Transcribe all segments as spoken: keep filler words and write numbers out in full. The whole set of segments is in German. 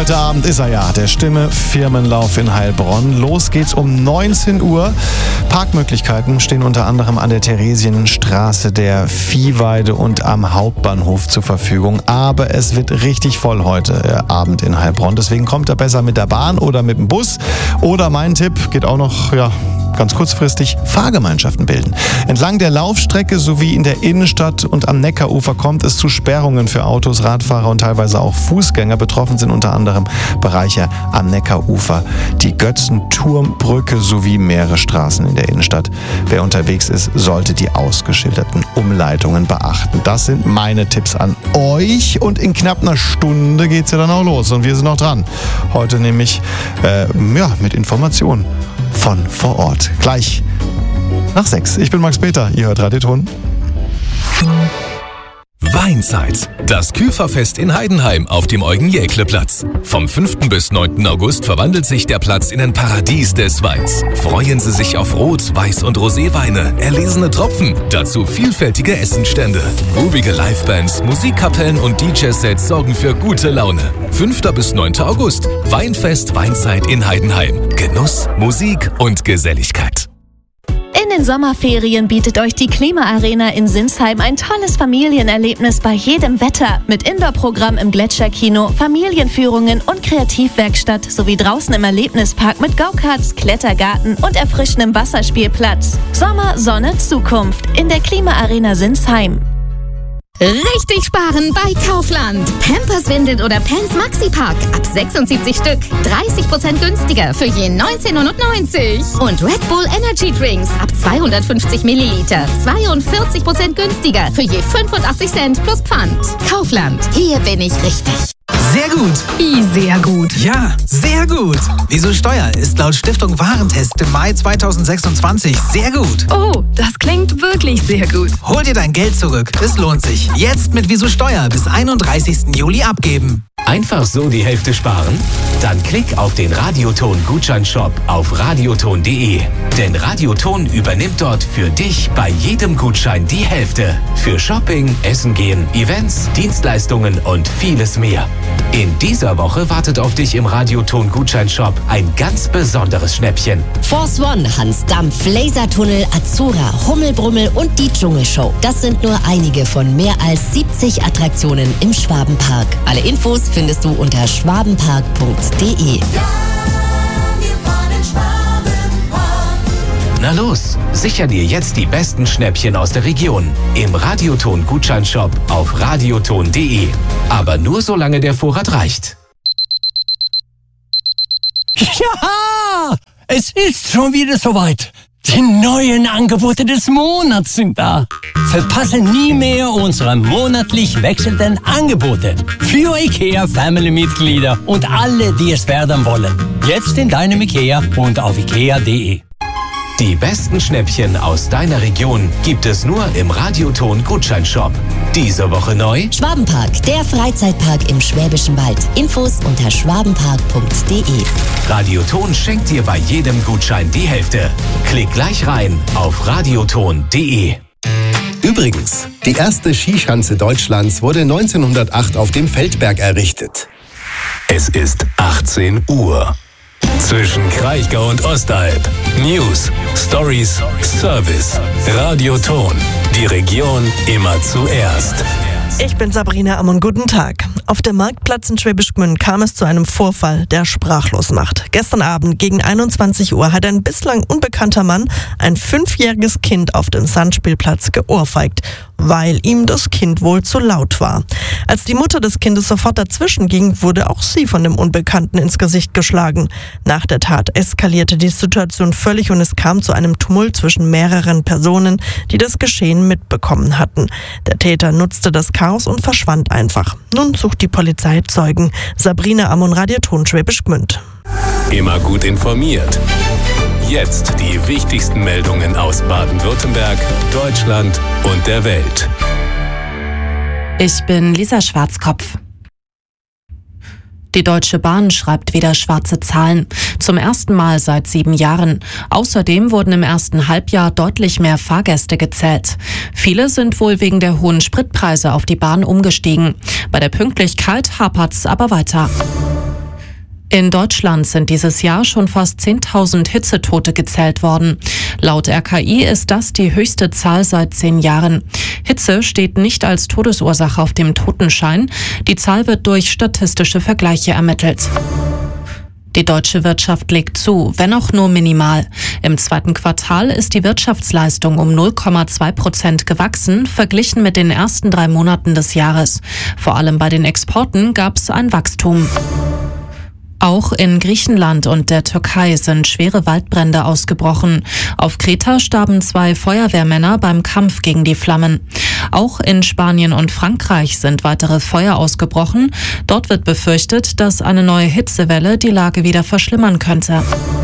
Heute Abend ist er ja, der Stimme-Firmenlauf in Heilbronn. Los geht's um neunzehn Uhr. Parkmöglichkeiten stehen unter anderem an der Theresienstraße, der Viehweide und am Hauptbahnhof zur Verfügung. Aber es wird richtig voll heute Abend in Heilbronn. Deswegen kommt er besser mit der Bahn oder mit dem Bus. Oder mein Tipp, geht auch noch, ja, ganz kurzfristig, Fahrgemeinschaften bilden. Entlang der Laufstrecke sowie in der Innenstadt und am Neckarufer kommt es zu Sperrungen für Autos, Radfahrer und teilweise auch Fußgänger. Betroffen sind unter anderem Bereiche am Neckarufer, die Götzenturmbrücke sowie mehrere Straßen in der Innenstadt. Wer unterwegs ist, sollte die ausgeschilderten Umleitungen beachten. Das sind meine Tipps an euch und in knapp einer Stunde geht's ja dann auch los und wir sind noch dran. Heute nämlich äh, ja, mit Informationen von vor Ort. Gleich nach sechs. Ich bin Max Peter, ihr hört Radioton. Weinzeit. Das Küferfest in Heidenheim auf dem Eugen-Jäckle-Platz. Vom fünften bis neunten August verwandelt sich der Platz in ein Paradies des Weins. Freuen Sie sich auf Rot-, Weiß- und Roséweine, erlesene Tropfen, dazu vielfältige Essenstände. Groovige Livebands, Musikkapellen und D J-Sets sorgen für gute Laune. fünften bis neunten August. Weinfest Weinzeit in Heidenheim. Genuss, Musik und Geselligkeit. In den Sommerferien bietet euch die Klima-Arena in Sinsheim ein tolles Familienerlebnis bei jedem Wetter. Mit Indoor-Programm im Gletscherkino, Familienführungen und Kreativwerkstatt sowie draußen im Erlebnispark mit Go-Karts, Klettergarten und erfrischendem Wasserspielplatz. Sommer, Sonne, Zukunft in der Klima-Arena Sinsheim. Richtig sparen bei Kaufland. Pampers, Windeln oder Pants Maxi-Pack ab sechsundsiebzig Stück. dreißig Prozent günstiger für je neunzehn neunundneunzig. Und Red Bull Energy Drinks ab zweihundertfünfzig Milliliter. zweiundvierzig Prozent günstiger für je fünfundachtzig Cent plus Pfand. Kaufland. Hier bin ich richtig. Sehr gut. Wie sehr gut? Ja, sehr gut. Wieso Steuer ist laut Stiftung Warentest im Mai zweitausendsechsundzwanzig sehr gut. Oh, das klingt wirklich sehr gut. Hol dir dein Geld zurück. Es lohnt sich. Jetzt mit Wieso Steuer bis einunddreißigsten Juli abgeben. Einfach so die Hälfte sparen? Dann klick auf den Radioton-Gutscheinshop auf radioton punkt de. Denn Radioton übernimmt dort für dich bei jedem Gutschein die Hälfte. Für Shopping, Essen gehen, Events, Dienstleistungen und vieles mehr. In dieser Woche wartet auf dich im Radioton-Gutscheinshop ein ganz besonderes Schnäppchen. Force One, Hans Dampf, Lasertunnel, Azura, Hummelbrummel und die Dschungelshow. Das sind nur einige von mehr als siebzig Attraktionen im Schwabenpark. Alle Infos findest du unter schwabenpark punkt de. Na los, sicher dir jetzt die besten Schnäppchen aus der Region im Radioton-Gutscheinshop auf radioton punkt de. Aber nur solange der Vorrat reicht. Ja, es ist schon wieder soweit. Die neuen Angebote des Monats sind da. Verpasse nie mehr unsere monatlich wechselnden Angebote für IKEA Family-Mitglieder und alle, die es werden wollen. Jetzt in deinem IKEA und auf ikea punkt de. Die besten Schnäppchen aus deiner Region gibt es nur im Radioton-Gutscheinshop. Diese Woche neu: Schwabenpark, der Freizeitpark im Schwäbischen Wald. Infos unter schwabenpark punkt de. Radioton schenkt dir bei jedem Gutschein die Hälfte. Klick gleich rein auf radioton punkt de. Übrigens, die erste Skischanze Deutschlands wurde neunzehnhundertacht auf dem Feldberg errichtet. Es ist achtzehn Uhr. Zwischen Kraichgau und Ostalb. News, Stories, Service. Radioton. Die Region immer zuerst. Ich bin Sabrina Ammon, guten Tag. Auf dem Marktplatz in Schwäbisch Gmünd kam es zu einem Vorfall, der sprachlos macht. Gestern Abend gegen einundzwanzig Uhr hat ein bislang unbekannter Mann ein fünfjähriges Kind auf dem Sandspielplatz geohrfeigt, weil ihm das Kind wohl zu laut war. Als die Mutter des Kindes sofort dazwischen ging, wurde auch sie von dem Unbekannten ins Gesicht geschlagen. Nach der Tat eskalierte die Situation völlig und es kam zu einem Tumult zwischen mehreren Personen, die das Geschehen mitbekommen hatten. Der Täter nutzte das Chaos und verschwand einfach. Nun sucht die Polizei Zeugen. Sabrina Ammon, Radioton Schwäbisch Gmünd. Immer gut informiert. Jetzt die wichtigsten Meldungen aus Baden-Württemberg, Deutschland und der Welt. Ich bin Lisa Schwarzkopf. Die Deutsche Bahn schreibt wieder schwarze Zahlen. Zum ersten Mal seit sieben Jahren. Außerdem wurden im ersten Halbjahr deutlich mehr Fahrgäste gezählt. Viele sind wohl wegen der hohen Spritpreise auf die Bahn umgestiegen. Bei der Pünktlichkeit hapert's aber weiter. In Deutschland sind dieses Jahr schon fast zehntausend Hitzetote gezählt worden. Laut R K I ist das die höchste Zahl seit zehn Jahren. Hitze steht nicht als Todesursache auf dem Totenschein. Die Zahl wird durch statistische Vergleiche ermittelt. Die deutsche Wirtschaft legt zu, wenn auch nur minimal. Im zweiten Quartal ist die Wirtschaftsleistung um null Komma zwei Prozent gewachsen, verglichen mit den ersten drei Monaten des Jahres. Vor allem bei den Exporten gab es ein Wachstum. Auch in Griechenland und der Türkei sind schwere Waldbrände ausgebrochen. Auf Kreta starben zwei Feuerwehrmänner beim Kampf gegen die Flammen. Auch in Spanien und Frankreich sind weitere Feuer ausgebrochen. Dort wird befürchtet, dass eine neue Hitzewelle die Lage wieder verschlimmern könnte.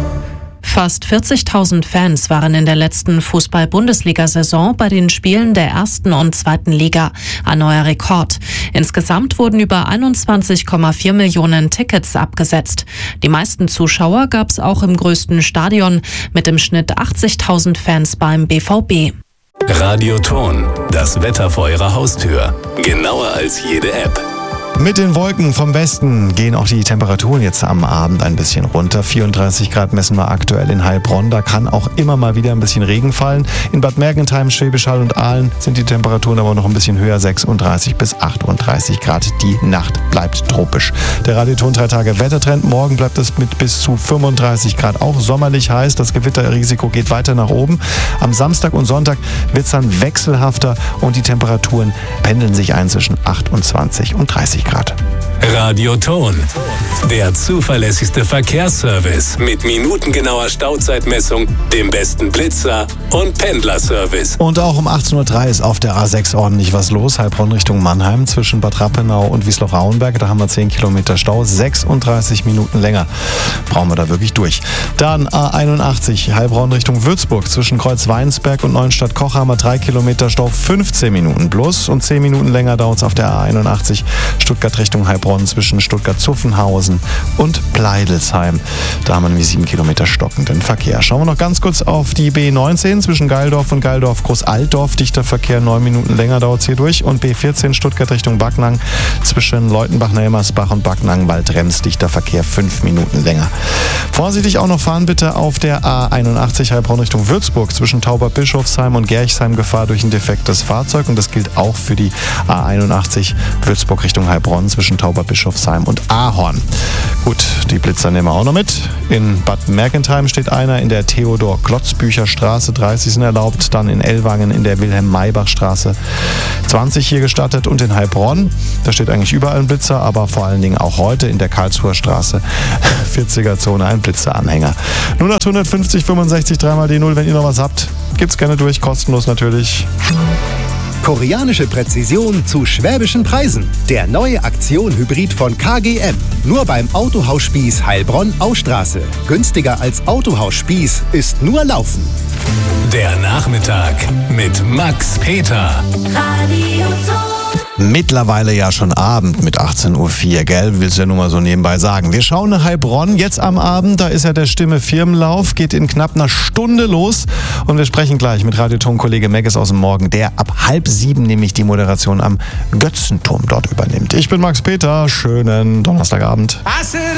Fast vierzigtausend Fans waren in der letzten Fußball-Bundesliga-Saison bei den Spielen der ersten und zweiten Liga. Ein neuer Rekord. Insgesamt wurden über einundzwanzig Komma vier Millionen Tickets abgesetzt. Die meisten Zuschauer gab es auch im größten Stadion mit im Schnitt achtzigtausend Fans beim B V B. Radioton, das Wetter vor Ihrer Haustür. Genauer als jede App. Mit den Wolken vom Westen gehen auch die Temperaturen jetzt am Abend ein bisschen runter. vierunddreißig Grad messen wir aktuell in Heilbronn. Da kann auch immer mal wieder ein bisschen Regen fallen. In Bad Mergentheim, Schwäbisch Hall und Aalen sind die Temperaturen aber noch ein bisschen höher. sechsunddreißig bis achtunddreißig Grad. Die Nacht bleibt tropisch. Der Radioton drei Tage Wettertrend. Morgen bleibt es mit bis zu fünfunddreißig Grad auch sommerlich heiß. Das Gewitterrisiko geht weiter nach oben. Am Samstag und Sonntag wird es dann wechselhafter und die Temperaturen pendeln sich ein zwischen achtundzwanzig und dreißig Grad. Radioton, der zuverlässigste Verkehrsservice mit minutengenauer Stauzeitmessung, dem besten Blitzer und Pendlerservice. Und auch um achtzehn Uhr drei ist auf der A sechs ordentlich was los. Heilbronn Richtung Mannheim zwischen Bad Rappenau und Wiesloch-Rauenberg. Da haben wir zehn Kilometer Stau, sechsunddreißig Minuten länger. Brauchen wir da wirklich durch. Dann A einundachtzig Heilbronn Richtung Würzburg zwischen Kreuz-Weinsberg und Neuenstadt-Koch haben wir drei Kilometer Stau, fünfzehn Minuten plus. Und zehn Minuten länger dauert es auf der A einundachtzig Stuttgart Richtung Heilbronn zwischen Stuttgart-Zuffenhausen und Pleidelsheim. Da haben wir nämlich sieben Kilometer stockenden Verkehr. Schauen wir noch ganz kurz auf die B neunzehn zwischen Geildorf und Geildorf-Großaltdorf. Dichter Verkehr, neun Minuten länger dauert es hier durch. Und B vierzehn Stuttgart Richtung Backnang zwischen Leutenbach-Nelmersbach und Backnang-Waldrems. Dichter Verkehr, fünf Minuten länger. Vorsichtig auch noch fahren bitte auf der A einundachtzig Heilbronn Richtung Würzburg zwischen Tauber-Bischofsheim und Gerchsheim. Gefahr durch ein defektes Fahrzeug. Und das gilt auch für die A einundachtzig Würzburg Richtung Heilbronn zwischen Tauberbischofsheim und Ahorn. Gut, die Blitzer nehmen wir auch noch mit. In Bad Mergentheim steht einer, in der Theodor-Klotzbücher-Straße dreißig sind erlaubt, dann in Ellwangen in der Wilhelm-Maybach-Straße zwanzig hier gestattet und in Heilbronn, da steht eigentlich überall ein Blitzer, aber vor allen Dingen auch heute in der Karlsruher Straße vierziger Zone ein Blitzeranhänger. null acht fünfzig fünfundsechzig dreimal die null, wenn ihr noch was habt, gibt's gerne durch, kostenlos natürlich. Koreanische Präzision zu schwäbischen Preisen. Der neue Aktion-Hybrid von K G M. Nur beim Autohaus Spieß Heilbronn-Austraße. Günstiger als Autohaus Spieß ist nur Laufen. Der Nachmittag mit Max Peter. Radioton. Mittlerweile ja schon Abend mit achtzehn Uhr vier, gell? Willst du ja nur mal so nebenbei sagen. Wir schauen nach Heilbronn jetzt am Abend. Da ist ja der Stimme Firmenlauf. Geht in knapp einer Stunde los. Und wir sprechen gleich mit Radioton-Kollege Megges aus dem Morgen, der ab halb sieben nämlich die Moderation am Götzenturm dort übernimmt. Ich bin Max Peter. Schönen Donnerstagabend.